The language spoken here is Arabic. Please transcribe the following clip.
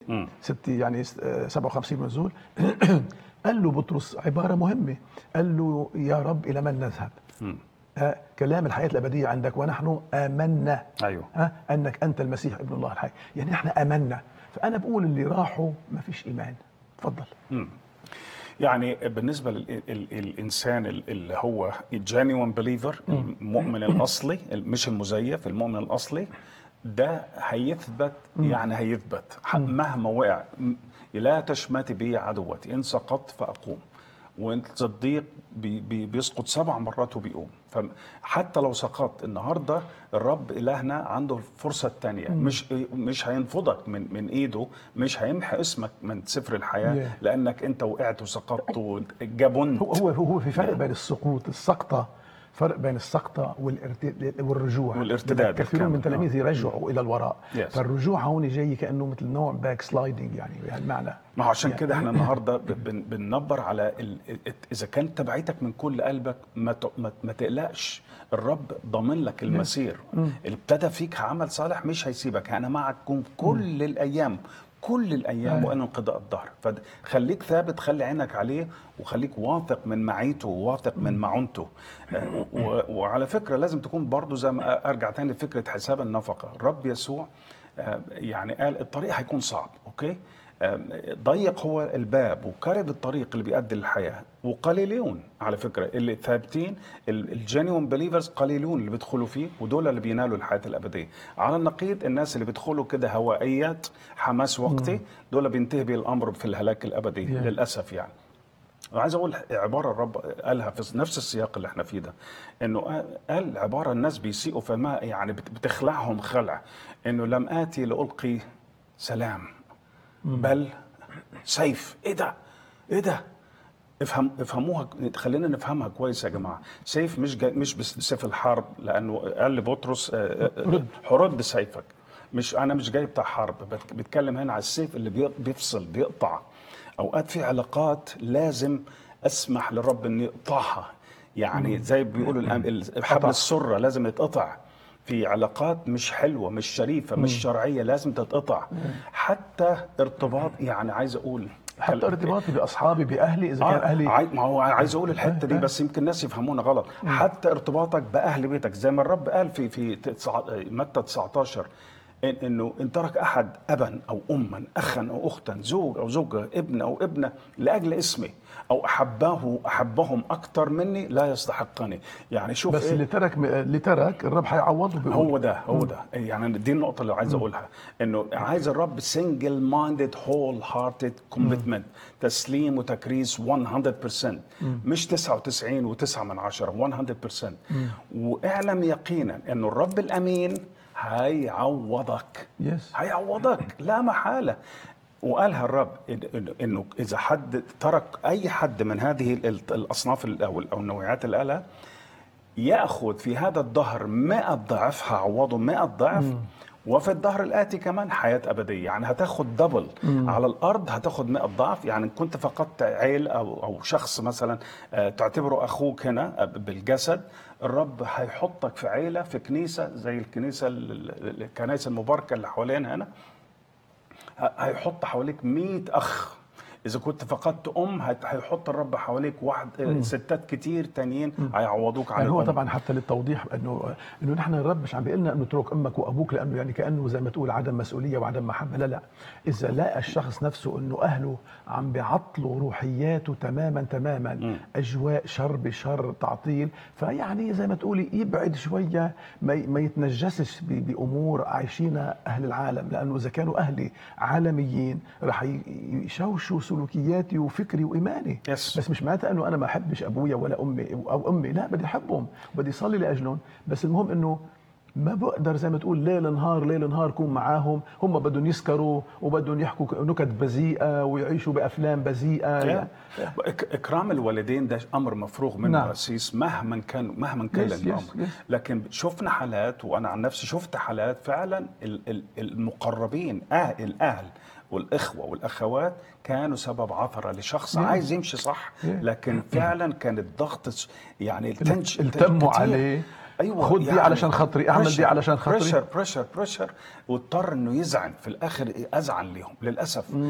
ست يعني 57 نزول. قال له بطرس عبارة مهمة، قال له يا رب إلى من نذهب؟ كلام الحياة الأبدية عندك، ونحن آمنا أيوه. أنك أنت المسيح ابن الله الحي. يعني احنا آمنا. فأنا بقول اللي راحوا ما فيش إيمان. تفضل. يعني بالنسبة للإنسان اللي هو genuine believer، المؤمن الأصلي مش المزيف، المؤمن الأصلي ده هيثبت. يعني هيثبت مهما وقع. لا تشمت بي عدوتي، إن سقطت فأقوم. وانت صديق بيسقط 7 مرات وبيقوم. فحتى لو سقطت النهارده، الرب الهنا عنده الفرصه الثانيه. مش هينفضك من ايده، مش هيمحي اسمك من سفر الحياه لانك انت وقعت وسقطت وجبنت. هو في فرق بين السقوط، السقطه، فرق بين السقطة والارتداد. كثيرون من تلاميذي رجعوا إلى الوراء. فالرجوع هون جاي كأنه مثل نوع باك سلايدنج، يعني بهالمعنى. ما هو عشان كده احنا النهارده بننبر على اذا كانت تبعيتك من كل قلبك ما تقلقش. الرب ضامن لك المسير. اللي ابتدى فيك عمل صالح مش هيسيبك. انا معكم كل الايام، كل الايام وان انقضاء الدهر. فخليك ثابت، خلي عينك عليه، وخليك واثق من معيته وواثق من معونته. وعلى فكره لازم تكون برضو زي ما ارجع تاني لفكره حساب النفقه. الرب يسوع يعني قال الطريق هيكون صعب، اوكي، ضيق هو الباب وكرب الطريق اللي بيؤدي للحياه، وقليلون على فكره اللي ثابتين. الجينيون بليفرز قليلون اللي بيدخلوا فيه، ودول اللي بينالوا الحياه الابديه. على النقيض الناس اللي بيدخلوا كده هوائيات، حماس وقتي، دول بينتهي بالامر في الهلاك الابدي للاسف. يعني عايز اقول عباره الرب قالها في نفس السياق اللي احنا فيه ده، انه قال عباره الناس بيسيئوا فما يعني بتخلعهم خلع، انه لم اتي لالقي سلام بل سيف. ايه ده؟ افهموها، خلينا نفهمها كويس يا جماعه. سيف مش بس سيف الحرب، لانه قال لبطرس حرد سيفك. انا مش جاي بتاع حرب، بتكلم هنا على السيف اللي بيفصل بيقطع. اوقات في علاقات لازم اسمح للرب انه يقطعها. يعني زي بيقولوا حبل السره لازم يتقطع. في علاقات مش حلوه، مش شريفه، مش شرعيه، لازم تتقطع. حتى ارتباط، يعني عايز اقول حتى ارتباطي باصحابي باهلي، اذا كان اهلي. ما هو عايز اقول الحته دي، بس يمكن الناس يفهمونا غلط. حتى ارتباطك باهل بيتك، زي ما الرب قال في متى 19، انه ان ترك احد ابا او اما، اخا او اختا، زوج او زوجه، ابن او ابنه، لاجل اسمي، او احبهم اكثر مني، لا يستحقني. يعني شوف بس اللي ترك الرب هيعوضه. هو ده يعني دي النقطه اللي عايز اقولها، انه عايز الرب سنجل مايندد هول هارتد كوميتمنت، تسليم وتكريس 100%، مش 99.9 100%. واعلم يقينا انه الرب الامين هيعوضك. هيعوضك لا محالة. وقالها الرب إنه إذا حد ترك أي حد من هذه الأصناف أو النوعيات اللي قالها، يأخذ في هذا الدهر 100 ضعف، هعوضه 100 ضعف، وفي الدهر الآتي كمان حياة أبدية. يعني هتاخد دبل على الأرض، هتاخد 100 ضعف. يعني كنت فقدت عيل أو شخص مثلا تعتبره أخوك هنا بالجسد، الرب هيحطك في عيلة، في كنيسة زي الكنائس المباركة اللي حوالين هنا، هيحط حواليك 100 أخ. إذا كنت فقدت هيحط الرب حواليك ستات كتير تانيين هيعوضوك عن يعني هو طبعا حتى للتوضيح انه نحن الرب مش عم بيقول لنا انه اترك امك وابوك، لانه يعني كانه زي ما تقول عدم مسؤوليه وعدم محبه. لا، اذا لقى الشخص نفسه انه اهله عم بيعطلوا روحياته تماما، اجواء شر بشر، تعطيل، فيعني زي ما تقولي يبعد شويه، ما يتنجسش بامور عايشينها اهل العالم. لانه اذا كانوا اهلي عالميين رح يشوشوا سلوكياتي وفكري وإيماني. بس مش معناتها أنه أنا ما أحبش أبويا ولا أمي أو أمي، لا، بدي أحبهم وبدي أصلي لأجلهم. بس المهم أنه ما بقدر زي ما تقول ليل نهار كون معاهم. هم بدهم يسكروا وبدهم يحكوا نكت بذيئة ويعيشوا بأفلام بذيئة. إكرام الوالدين ده أمر مفروغ منه أسيس، مهما كان الأمر. لكن شفنا حالات، وأنا عن نفسي شفت حالات فعلا المقربين، الأهل والإخوة والأخوات كانوا سبب عثرة لشخص عايز يمشي صح، لكن فعلا كان الضغط يعني التموا عليه. ايوه خد دي علشان خاطري، اعمل دي علشان خاطري. بريشر بريشر بريشر، واضطر انه يزعل في الاخر، ازعل ليهم للاسف.